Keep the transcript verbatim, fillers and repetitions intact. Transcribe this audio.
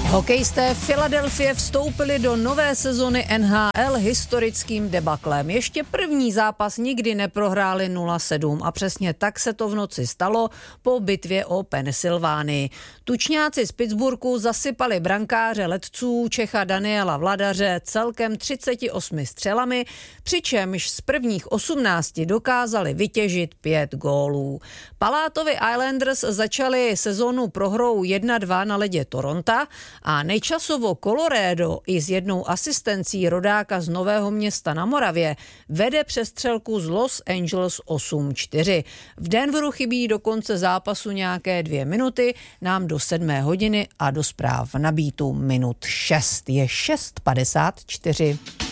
Hokejisté Philadelphie vstoupili do nové sezony N H L historickým debaklem. Ještě první zápas nikdy neprohráli nula sedm a přesně tak se to v noci stalo po bitvě o Pensylvánii. Tučňáci z Pittsburghu zasypali brankáře ledců Čecha Daniela Vladaře celkem třicet osm střelami, přičemž z prvních osmnácti dokázali vytěžit pět gólů. Palátovi Islanders začali sezonu prohrou jedna dva na ledě Toronta a Nejčasovo Colorado i s jednou asistencí rodáka z Nového Města na Moravě vede přestřelku z Los Angeles osm čtyři. V Denveru chybí do konce zápasu nějaké dvě minuty, nám do sedmé hodiny a do zpráv na Beatu minut šest. Je šest padesát čtyři.